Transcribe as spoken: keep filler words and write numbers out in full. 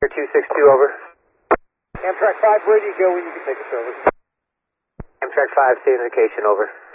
two six two, over. Amtrak five, where do you go when you can take us over? Amtrak five, stay in location, over.